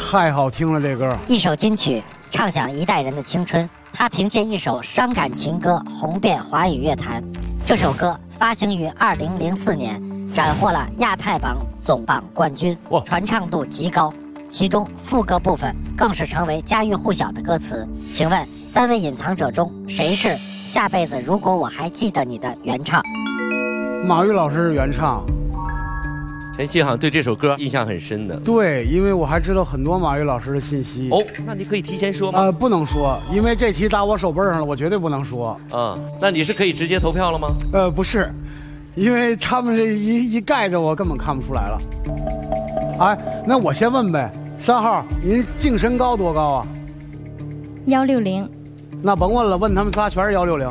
太好听了这歌， 一首金曲唱响一代人的青春。他凭借一首伤感情歌红遍华语乐坛。这首歌发行于2004年，斩获了亚太榜总榜冠军，传唱度极高。其中副歌部分更是成为家喻户晓的歌词。请问3位隐藏者中谁是下辈子如果我还记得你的原唱？ 马玉老师原唱。 晨曦好像对这首歌印象很深的。 对，因为我还知道很多马玉老师的信息。 哦，那你可以提前说吗？ 不能说，因为这题打我手背上了，我绝对不能说。 那你是可以直接投票了吗？ 不是，因为他们这一盖着我，根本看不出来了。哎，那我先问呗，3号，您净身高多高啊 ？160。 那甭问了，问他们仨全是160。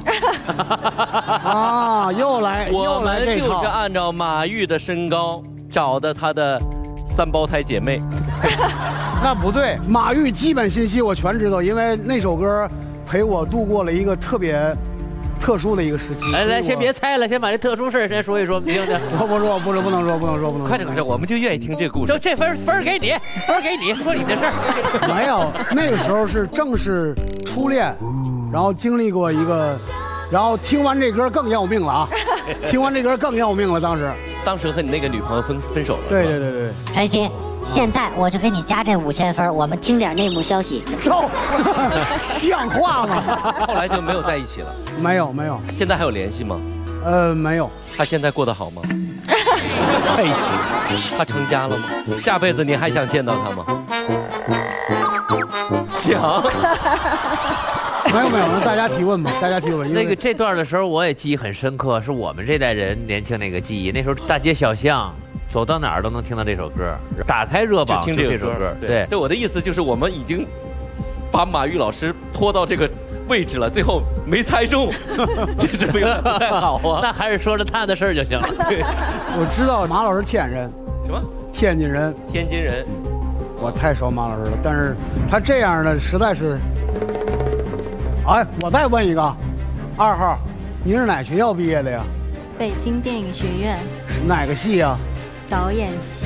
啊，又来， 我们就是按照马玉的身高找的他的3胞胎姐妹。 那不对，马玉基本信息我全知道，因为那首歌陪我度过了一个特别特殊的一个时期。 来，先别猜了，先把这特殊事先说一说，听听。 我不说，不能说。 快点，我们就愿意听这个故事。 就这分给你，说你的事儿。 没有，那个时候是正是初恋，然后经历过一个，然后听完这歌更要命了啊！听完这歌更要命了，当时和你那个女朋友分手了。 对。 晨曦，现在我就给你加这5000分，我们听点内幕消息。 像话吗？ 后来就没有在一起了。 没有。 现在还有联系吗？ 没有。 他现在过得好吗？他成家了吗？下辈子你还想见到他吗？想。 没有，那大家提问吧， 那个这段的时候我也记忆很深刻，是我们这代人年轻那个记忆。那时候大街小巷走到哪儿都能听到这首歌，打开热榜就听这首歌。对，我的意思就是我们已经把马玉老师拖到这个位置了，最后没猜中，这是不太好啊。 那还是说着他的事儿就行了。 对，我知道马老师天津人。 什么？ 天津人。我太熟马老师了，但是他这样的实在是。哎，我再问一个，2号，你是哪学校毕业的呀？ 北京电影学院。 是哪个系呀？ 导演系。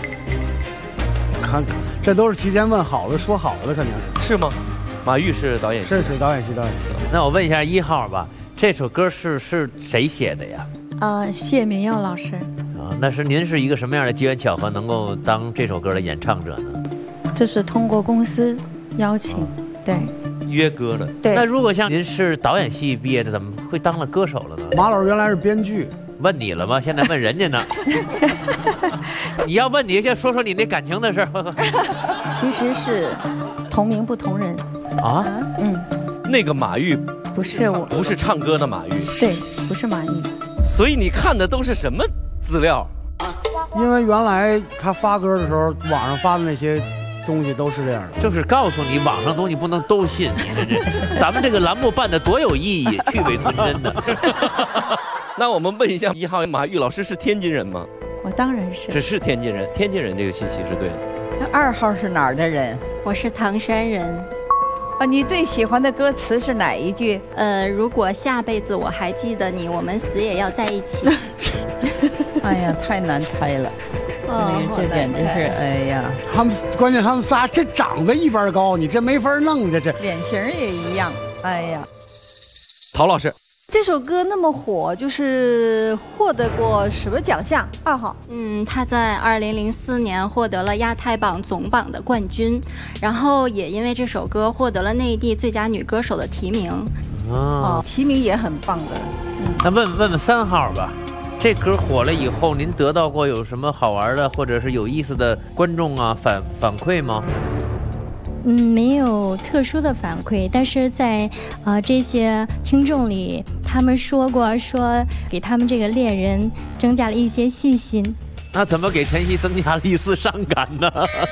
看，这都是提前问好了，说好了的，肯定是。 是吗？马玉是导演系。 是导演系。 那我问一下1号吧，这首歌是谁写的呀？ 谢明耀老师。 那是您是一个什么样的机缘巧合能够当这首歌的演唱者呢？ 这是通过公司邀请，对。 约歌的。 对。 那如果像您是导演系毕业的，怎么会当了歌手了呢？ 马老师原来是编剧。 问你了吗？现在问人家呢。你要问你先说你那感情的事儿。 其实是同名不同人。 啊？ 那个马玉不是我， 不是唱歌的马玉。 对，不是马玉。 所以你看的都是什么资料？ 因为原来他发歌的时候，网上发的那些东西都是这样的， 就是告诉你网上东西不能都信。咱们这个栏目办的多有意义，去伪存真的。 那我们问一下1号马玉老师是天津人吗？ 我当然是。 只是天津人，天津人这个信息是对的。 那2号是哪儿的人？ 我是唐山人。 你最喜欢的歌词是哪一句？ 如果下辈子我还记得你，我们死也要在一起。 哎呀，太难猜了。这简直是，哎呀！ 关键他们仨这长得一般高，你这没法弄这脸型也一样，哎呀！ 陶老师， 这首歌那么火，就是获得过什么奖项？2号， 他在2004年获得了亚太榜总榜的冠军，然后也因为这首歌获得了内地最佳女歌手的提名。 提名也很棒的。 那问3号吧。这歌火了以后，您得到过有什么好玩的或者是有意思的观众反馈吗？ 没有特殊的反馈，但是在这些听众里，他们说给他们这个恋人增加了一些信心。 那怎么给晨曦增加了一丝伤感呢？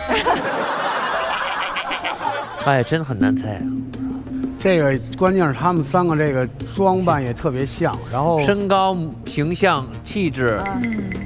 哎，真很难猜啊。 这个关键是他们3个这个装扮也特别像，然后身高、形象、气质，